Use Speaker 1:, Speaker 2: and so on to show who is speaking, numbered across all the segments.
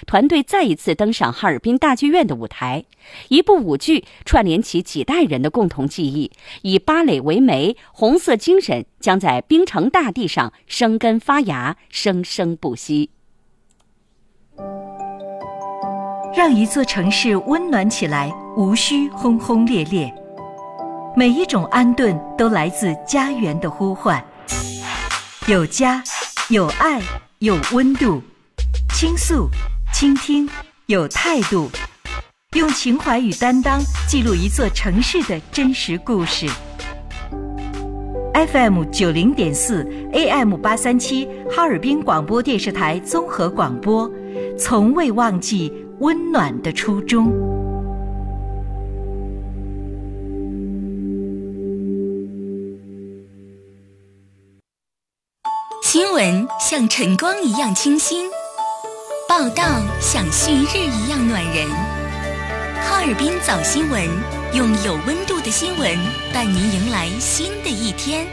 Speaker 1: 团队再一次登上哈尔滨大剧院的舞台。一部舞剧串联起几代人的共同记忆，以芭蕾为媒，红色精神将在冰城大地上生根发芽，生生不息。
Speaker 2: 让一座城市温暖起来，无需轰轰烈烈。每一种安顿都来自家园的呼唤。有家，有爱，有温度。倾诉，倾听，有态度。用情怀与担当记录一座城市的真实故事。FM 90.4 AM 837哈尔滨广播电视台综合广播，从未忘记温暖的初衷。
Speaker 3: 新闻像晨光一样清新，报道像旭日一样暖人。哈尔滨早新闻，用有温度的新闻伴您迎来新的一天。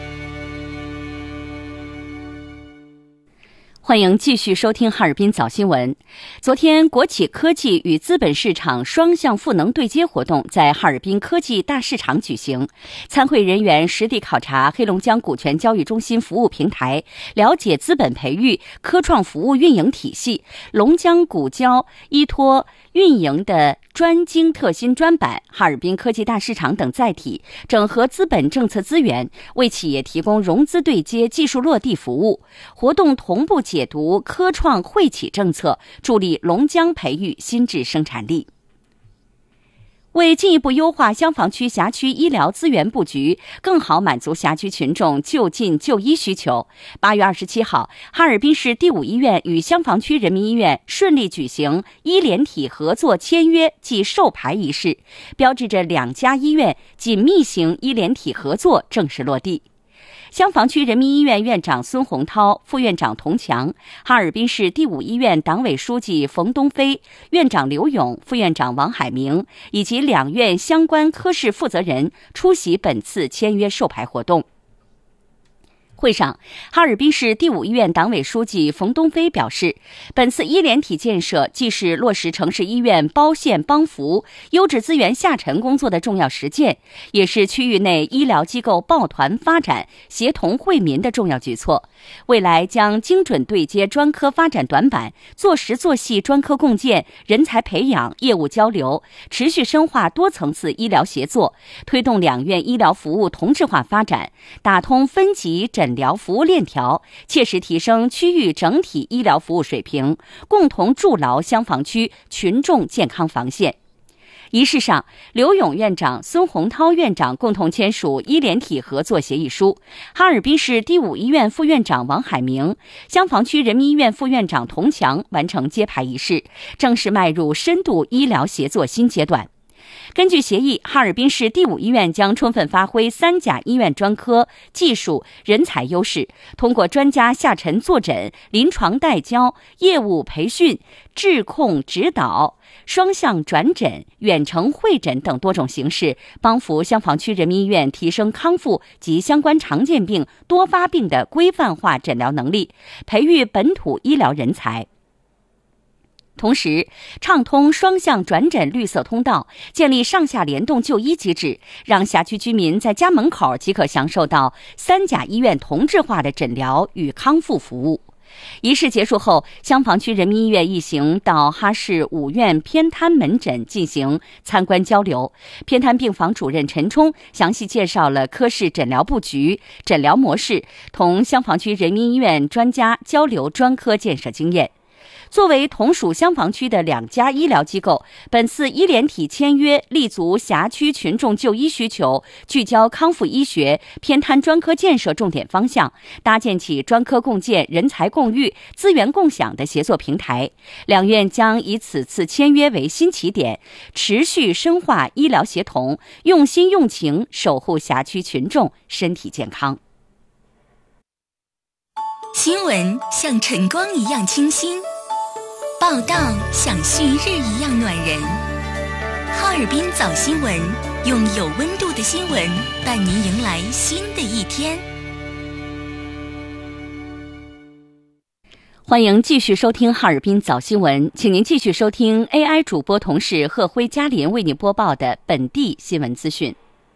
Speaker 1: 欢迎继续收听哈尔滨早新闻。昨天，国企科技与资本市场双向赋能对接活动在哈尔滨科技大市场举行。参会人员实地考察黑龙江股权交易中心服务平台，了解资本培育、科创服务运营体系、龙江股交依托运营的专精特新专板、哈尔滨科技大市场等载体，整合资本政策资源，为企业提供融资对接、技术落地服务。活动同步解读科创惠企政策，助力龙江培育新质生产力。为进一步优化消防区辖区医疗资源布局，更好满足辖区群众就近就医需求，8月27号，哈尔滨市第5医院与消防区人民医院顺利举行医联体合作签约暨授牌仪式，标志着两家医院紧密型医联体合作正式落地。消防区人民医院院长孙洪涛、副院长童强，哈尔滨市第5医院党委书记冯东飞、院长刘勇、副院长王海明以及两院相关科室负责人出席本次签约授牌活动。会上，哈尔滨市第5医院党委书记冯东飞表示，本次医联体建设既是落实城市医院包县帮扶、优质资源下沉工作的重要实践，也是区域内医疗机构抱团发展、协同惠民的重要举措。未来将精准对接专科发展短板，做实做细专科共建、人才培养、业务交流，持续深化多层次医疗协作，推动两院医疗服务同质化发展，打通分级诊疗服务链条，切实提升区域整体医疗服务水平，共同筑牢消防区群众健康防线。仪式上，刘勇院长、孙洪涛院长共同签署医联体合作协议书，哈尔滨市第5医院副院长王海明、消防区人民医院副院长童强完成揭牌仪式，正式迈入深度医疗协作新阶段。根据协议，哈尔滨市第5医院将充分发挥3甲医院专科、技术、人才优势，通过专家下沉坐诊、临床带教、业务培训、质控指导、双向转诊、远程会诊等多种形式，帮扶消防区人民医院提升康复及相关常见病、多发病的规范化诊疗能力，培育本土医疗人才。同时，畅通双向转诊绿色通道，建立上下联动就医机制，让辖区居民在家门口即可享受到3甲医院同质化的诊疗与康复服务。仪式结束后，消防区人民医院一行到哈市5院偏瘫门诊进行参观交流。偏瘫病房主任陈冲详细介绍了科室诊疗布局、诊疗模式，同消防区人民医院专家交流专科建设经验。作为同属消防区的两家医疗机构，本次医联体签约立足辖区群众就医需求，聚焦康复医学、偏瘫专科建设重点方向，搭建起专科共建、人才共育、资源共享的协作平台。两院将以此次签约为新起点，持续深化医疗协同，用心用情守护辖区群众身体健康。
Speaker 3: 新闻像晨光一样清新，报道像旭日一样暖人。哈尔滨早新闻，用有温度的新闻伴您迎来新的一天。
Speaker 1: 欢迎继续收听哈尔滨早新闻，请您继续收听 AI 主播同事贺辉、嘉林为您播报的本地新闻资讯。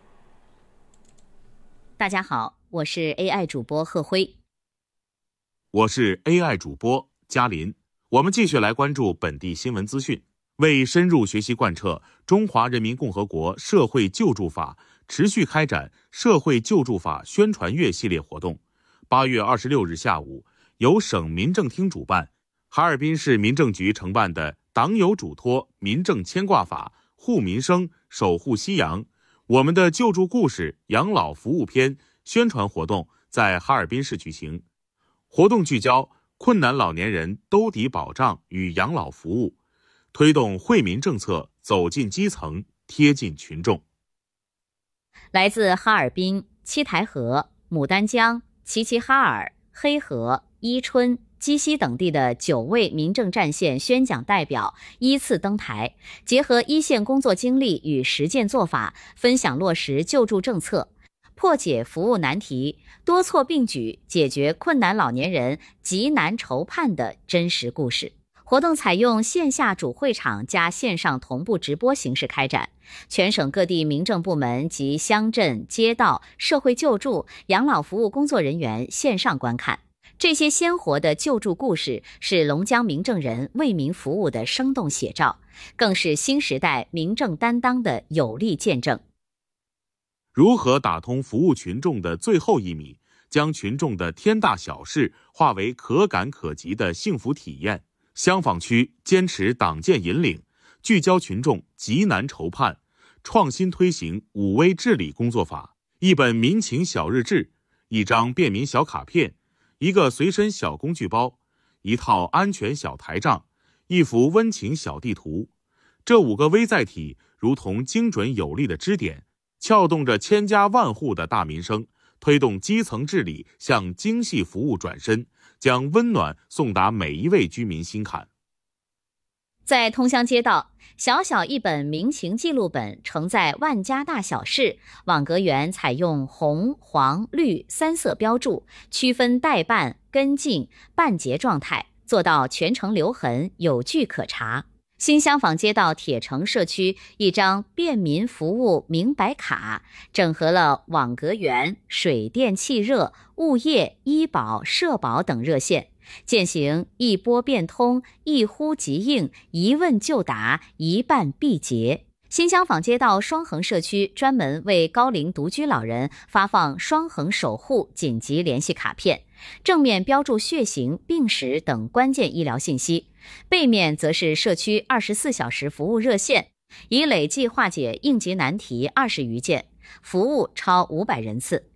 Speaker 1: 大家好，我是 AI 主播贺辉，
Speaker 4: 我是 AI 主播嘉林。我们继续来关注本地新闻资讯。为深入学习贯彻中华人民共和国社会救助法，持续开展社会救助法宣传月系列活动。8月26日下午，由省民政厅主办，哈尔滨市民政局承办的党有嘱托民政牵挂法护民生守护夕阳我们的救助故事养老服务篇宣传活动在哈尔滨市举行。活动聚焦困难老年人兜底保障与养老服务，推动惠民政策走进基层，贴近群众。
Speaker 1: 来自哈尔滨、七台河、牡丹江、齐齐哈尔、黑河、伊春、鸡西等地的9位民政战线宣讲代表依次登台，结合一线工作经历与实践做法，分享落实救助政策，破解服务难题，多措并举，解决困难老年人急难愁盼的真实故事。活动采用线下主会场加线上同步直播形式开展，全省各地民政部门及乡镇、街道、社会救助、养老服务工作人员线上观看。这些鲜活的救助故事是龙江民政人为民服务的生动写照，更是新时代民政担当的有力见证。
Speaker 4: 如何打通服务群众的最后1米，将群众的天大小事化为可感可及的幸福体验？香坊区坚持党建引领，聚焦群众急难愁盼，创新推行5微治理工作法，一本民情小日志，一张便民小卡片，一个随身小工具包，一套安全小台账，一幅温情小地图。这5个微载体如同精准有力的支点，撬动着千家万户的大民生，推动基层治理向精细服务转身，将温暖送达每一位居民心坎。
Speaker 1: 在通乡街道，小小一本民情记录本承载万家大小事，网格员采用红、黄、绿3色标注，区分代办、跟进、办结状态，做到全程留痕，有据可查。新香坊街道铁城社区一张便民服务明白卡，整合了网格员、水电气热、物业、医保、社保等热线，践行一拨便通、一呼即应、一问就答、一办必结。新香坊街道双横社区专门为高龄独居老人发放双横守护紧急联系卡片，正面标注血型、病史等关键医疗信息，背面则是社区24小时服务热线，已累计化解应急难题20余件，服务超500人次。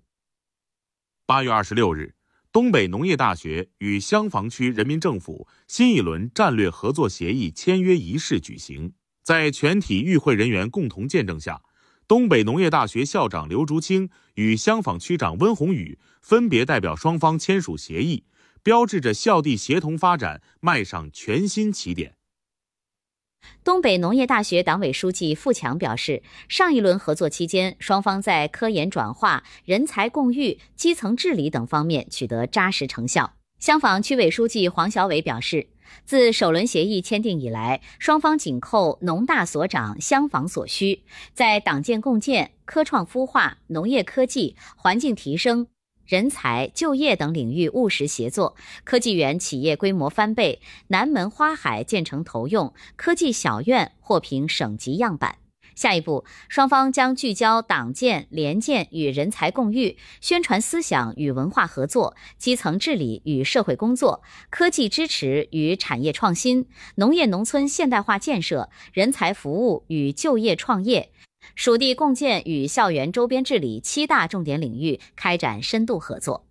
Speaker 4: 8月26日，东北农业大学与香坊区人民政府新一轮战略合作协议签约仪式举行。在全体与会人员共同见证下，东北农业大学校长刘竹清与香坊区长温宏宇分别代表双方签署协议，标志着校地协同发展迈上全新起点。
Speaker 1: 东北农业大学党委书记付强表示，上一轮合作期间，双方在科研转化、人才共育、基层治理等方面取得扎实成效。香坊区委书记黄小伟表示，自首轮协议签订以来，双方紧扣农大所长、乡坊所需，在党建共建、科创孵化、农业科技、环境提升、人才、就业等领域务实协作，科技园企业规模翻倍，南门花海建成投用，科技小院获评省级样板。下一步，双方将聚焦党建、联建与人才共育、宣传思想与文化合作、基层治理与社会工作、科技支持与产业创新、农业农村现代化建设、人才服务与就业创业、属地共建与校园周边治理7大重点领域开展深度合作。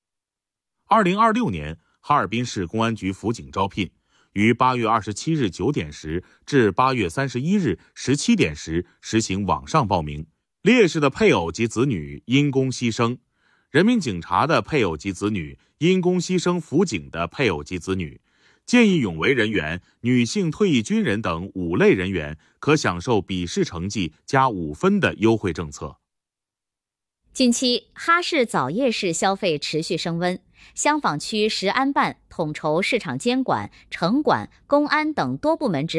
Speaker 4: 2026年，哈尔滨市公安局辅警招聘于8月27日9点时至8月31日17点时实行网上报名。烈士的配偶及子女因公牺牲，人民警察的配偶及子女因公牺牲辅警的配偶及子女，见义勇为人员、女性退役军人等5类人员可享受笔试成绩加5分的优惠政策。
Speaker 1: 近期，哈市早夜市消费持续升温。
Speaker 5: 香坊区食安办统筹市场监管、城管、公安等多部门执